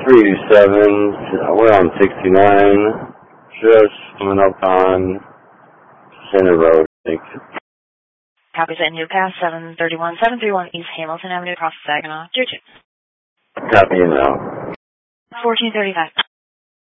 327, we're on 69, just coming up on Center Road, I think. Copies at Newcastle, 731 East Hamilton Avenue, across Saginaw. 2-2. Copy now. 1435.